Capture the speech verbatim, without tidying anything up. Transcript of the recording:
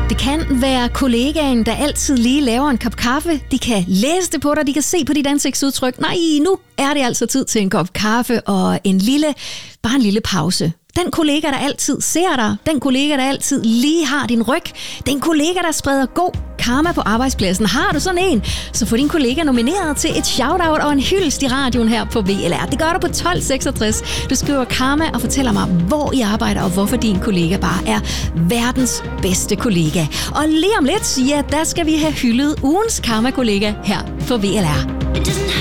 Det kan være kollegaen, der altid lige laver en kop kaffe. De kan læse det på dig, de kan se på dit ansigtsudtryk. Nej, nu er det altså tid til en kop kaffe og en lille, bare en lille pause. Den kollega, der altid ser dig, den kollega, der altid lige har din ryg, den kollega, der spreder god karma på arbejdspladsen. Har du sådan en, så få din kollega nomineret til et shoutout og en hyldest i radioen her på V L R. Det gør du på tolv seksogtres. Du skriver karma og fortæller mig, hvor I arbejder og hvorfor din kollega bare er verdens bedste kollega. Og lige om lidt, ja, der skal vi have hyldet ugens karma-kollega her på V L R.